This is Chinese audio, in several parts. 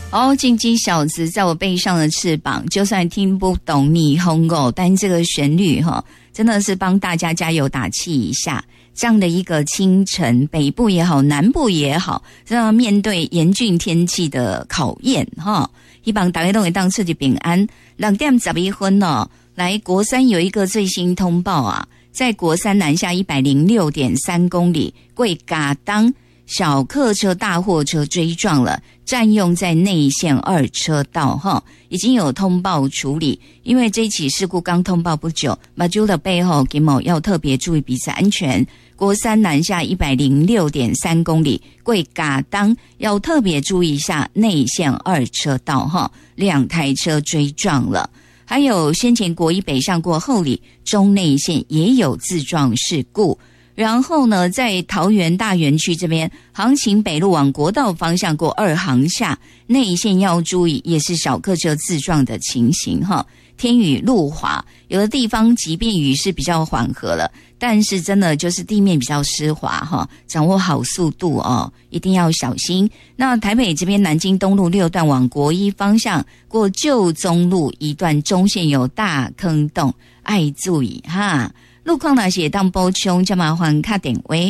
哦，金鸡小子在我背上的翅膀，就算听不懂你轰狗，但这个旋律真的是帮大家加油打气一下。这样的一个清晨，北部也好，南部也好，这样面对严峻天气的考验希望大家都会当出去平安。2点11分来国三有一个最新通报啊，在国三南下 106.3 公里，贵嘎当小客车大货车追撞了，占用在内线2车道已经有通报处理。因为这起事故刚通报不久，马祖的背后给某要特别注意彼此安全。国三南下 106.3 公里，贵嘎当要特别注意一下内线2车道2台车追撞了。还有先前国一北上过后里中内线也有自撞事故。然后呢，在桃园大园区这边，航行北路往国道方向过2航下内线要注意，也是小客车自撞的情形天雨路滑，有的地方即便雨势比较缓和了，但是真的就是地面比较湿滑掌握好速度一定要小心。那台北这边南京东路6段往国一方向过旧中路一段中线有大坑洞，爱注意路况那些当补充，就麻烦打电话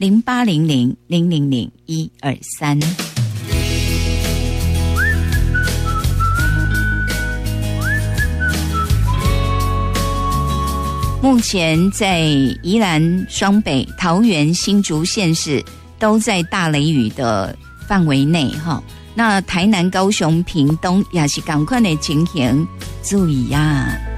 0800000123。目前在宜兰、双北、桃园、新竹县市都在大雷雨的范围内那台南、高雄、屏东也是赶快的情形，注意呀。